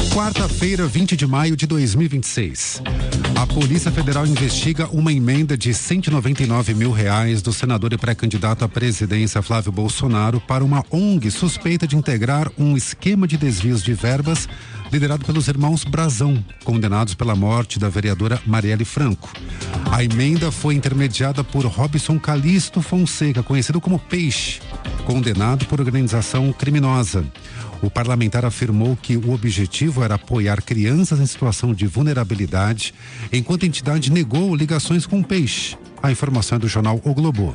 Quarta-feira, 20 de maio de 2026. A Polícia Federal investiga uma emenda de R$199 mil do senador e pré-candidato à presidência Flávio Bolsonaro para uma ONG suspeita de integrar um esquema de desvios de verbas liderado pelos irmãos Brazão, condenados pela morte da vereadora Marielle Franco. A emenda foi intermediada por Robson Calixto Fonseca, conhecido como Peixe, condenado por organização criminosa. O parlamentar afirmou que o objetivo era apoiar crianças em situação de vulnerabilidade, enquanto a entidade negou ligações com o Peixe. A informação é do jornal O Globo.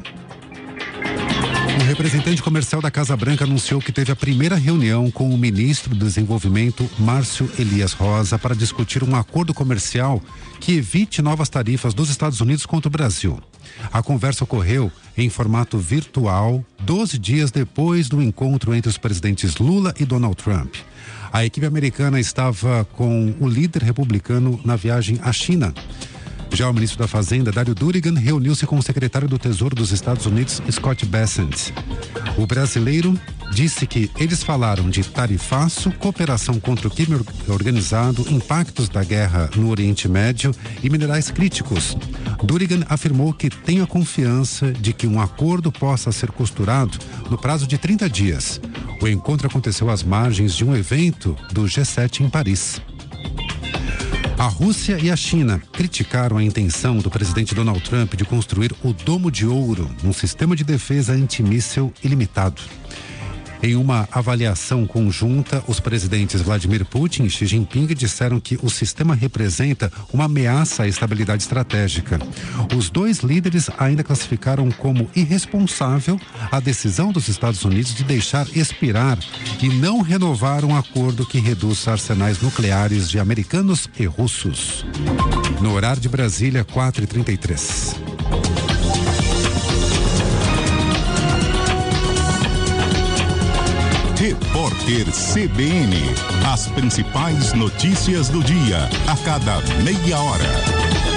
O representante comercial da Casa Branca anunciou que teve a primeira reunião com o ministro do Desenvolvimento, Márcio Elias Rosa, para discutir um acordo comercial que evite novas tarifas dos Estados Unidos contra o Brasil. A conversa ocorreu em formato virtual, 12 dias depois do encontro entre os presidentes Lula e Donald Trump. A equipe americana estava com o líder republicano na viagem à China. Já o ministro da Fazenda, Dário Durigan, reuniu-se com o secretário do Tesouro dos Estados Unidos, Scott Bessent. O brasileiro disse que eles falaram de tarifaço, cooperação contra o crime organizado, impactos da guerra no Oriente Médio e minerais críticos. Durigan afirmou que tem a confiança de que um acordo possa ser costurado no prazo de 30 dias. O encontro aconteceu às margens de um evento do G7 em Paris. A Rússia e a China criticaram a intenção do presidente Donald Trump de construir o Domo de Ouro, um sistema de defesa antimíssil ilimitado. Em uma avaliação conjunta, os presidentes Vladimir Putin e Xi Jinping disseram que o sistema representa uma ameaça à estabilidade estratégica. Os dois líderes ainda classificaram como irresponsável a decisão dos Estados Unidos de deixar expirar e não renovar um acordo que reduz arsenais nucleares de americanos e russos. No horário de Brasília, 4h33. Repórter CBN. As principais notícias do dia, a cada meia hora.